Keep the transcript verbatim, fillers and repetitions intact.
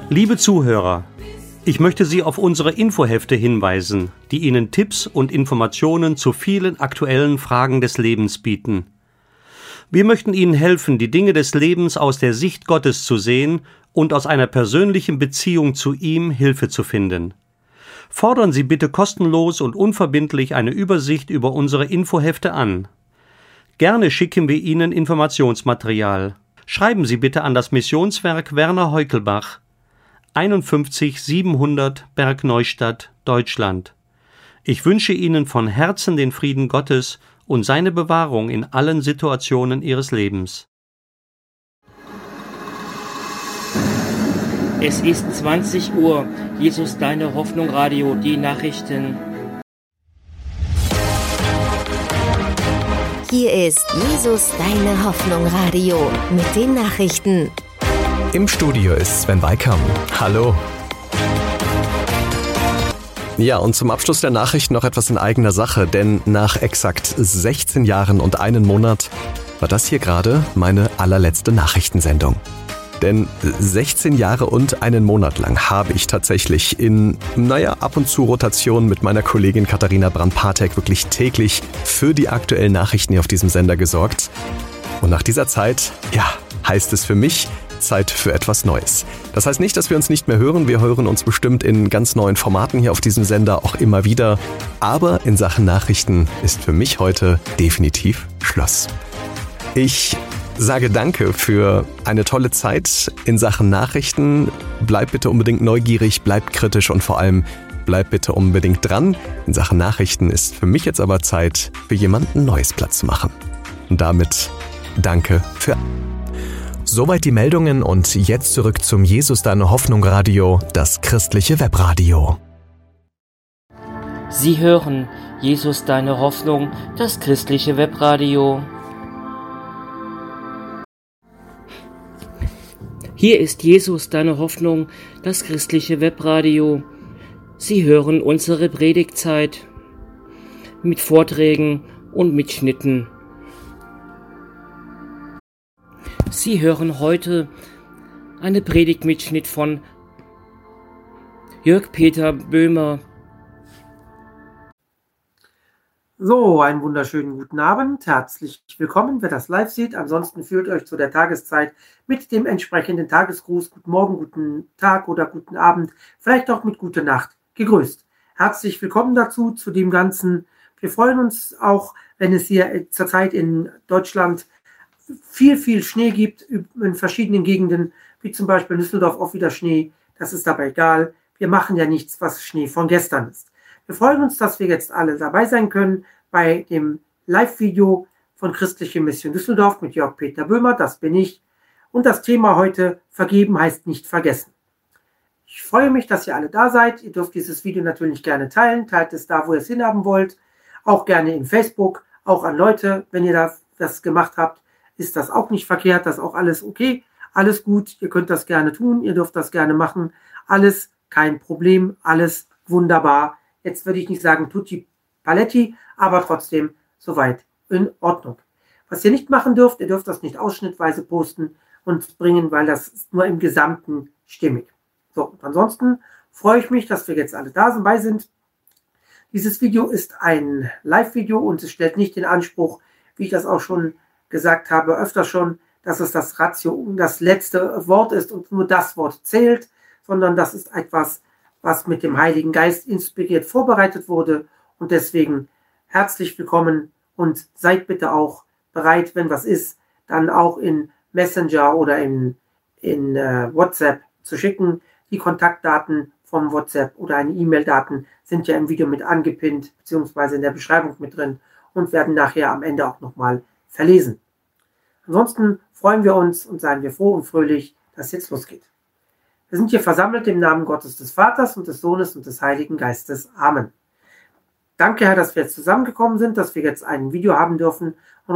Liebe Zuhörer, ich möchte Sie auf unsere Infohefte hinweisen, die Ihnen Tipps und Informationen zu vielen aktuellen Fragen des Lebens bieten. Wir möchten Ihnen helfen, die Dinge des Lebens aus der Sicht Gottes zu sehen und aus einer persönlichen Beziehung zu ihm Hilfe zu finden. Fordern Sie bitte kostenlos und unverbindlich eine Übersicht über unsere Infohefte an. Gerne schicken wir Ihnen Informationsmaterial. Schreiben Sie bitte an das Missionswerk Werner Heukelbach, einundfünfzig siebenhundert Bergneustadt, Deutschland. Ich wünsche Ihnen von Herzen den Frieden Gottes und seine Bewahrung in allen Situationen Ihres Lebens. Es ist zwanzig Uhr. Jesus, deine Hoffnung, Radio, die Nachrichten. Hier ist Jesus, deine Hoffnung, Radio mit den Nachrichten. Im Studio ist Sven Weikam. Hallo. Ja, und zum Abschluss der Nachrichten noch etwas in eigener Sache, denn nach exakt sechzehn Jahren und einem Monat war das hier gerade meine allerletzte Nachrichtensendung. Denn sechzehn Jahre und einen Monat lang habe ich tatsächlich in, naja, ab und zu Rotation mit meiner Kollegin Katharina Brand-Patek wirklich täglich für die aktuellen Nachrichten hier auf diesem Sender gesorgt. Und nach dieser Zeit, ja, heißt es für mich, Zeit für etwas Neues. Das heißt nicht, dass wir uns nicht mehr hören. Wir hören uns bestimmt in ganz neuen Formaten hier auf diesem Sender auch immer wieder. Aber in Sachen Nachrichten ist für mich heute definitiv Schluss. Ich sage danke für eine tolle Zeit in Sachen Nachrichten. Bleibt bitte unbedingt neugierig, bleibt kritisch und vor allem bleibt bitte unbedingt dran. In Sachen Nachrichten ist für mich jetzt aber Zeit, für jemanden Neues Platz zu machen. Und damit danke für... Soweit die Meldungen und jetzt zurück zum Jesus, deine Hoffnung Radio, das christliche Webradio. Sie hören Jesus, deine Hoffnung, das christliche Webradio. Hier ist Jesus, deine Hoffnung, das christliche Webradio. Sie hören unsere Predigtzeit mit Vorträgen und Mitschnitten. Sie hören heute eine Predigtmitschnitt von Jörg-Peter Böhmer. So, einen wunderschönen guten Abend. Herzlich willkommen, wer das live sieht. Ansonsten führt euch zu der Tageszeit mit dem entsprechenden Tagesgruß. Guten Morgen, guten Tag oder guten Abend, vielleicht auch mit gute Nacht. Gegrüßt. Herzlich willkommen dazu, zu dem Ganzen. Wir freuen uns auch, wenn es hier zurzeit in Deutschland viel, viel Schnee gibt in verschiedenen Gegenden, wie zum Beispiel Düsseldorf auch wieder Schnee. Das ist aber egal. Wir machen ja nichts, was Schnee von gestern ist. Wir freuen uns, dass wir jetzt alle dabei sein können bei dem Live-Video von Christliche Mission Düsseldorf mit Jörg-Peter Böhmer. Das bin ich. Und das Thema heute, vergeben heißt nicht vergessen. Ich freue mich, dass ihr alle da seid. Ihr dürft dieses Video natürlich gerne teilen. Teilt es da, wo ihr es hinhaben wollt. Auch gerne in Facebook, auch an Leute, wenn ihr das gemacht habt. Ist das auch nicht verkehrt, das ist auch alles okay, alles gut, ihr könnt das gerne tun, ihr dürft das gerne machen, alles kein Problem, alles wunderbar. Jetzt würde ich nicht sagen tutti paletti, aber trotzdem soweit in Ordnung. Was ihr nicht machen dürft, ihr dürft das nicht ausschnittweise posten und bringen, weil das ist nur im Gesamten stimmig. So, und ansonsten freue ich mich, dass wir jetzt alle da dabei sind. Dieses Video ist ein Live-Video und es stellt nicht den Anspruch, wie ich das auch schon gesagt habe, öfter schon, dass es das Ratio, das letzte Wort ist und nur das Wort zählt, sondern das ist etwas, was mit dem Heiligen Geist inspiriert vorbereitet wurde und deswegen herzlich willkommen und seid bitte auch bereit, wenn was ist, dann auch in Messenger oder in, in äh, WhatsApp zu schicken. Die Kontaktdaten vom WhatsApp oder eine E-Mail-Daten sind ja im Video mit angepinnt, beziehungsweise in der Beschreibung mit drin und werden nachher am Ende auch nochmal verlesen. Ansonsten freuen wir uns und seien wir froh und fröhlich, dass es jetzt losgeht. Wir sind hier versammelt im Namen Gottes des Vaters und des Sohnes und des Heiligen Geistes. Amen. Danke, Herr, dass wir jetzt zusammengekommen sind, dass wir jetzt ein Video haben dürfen. Und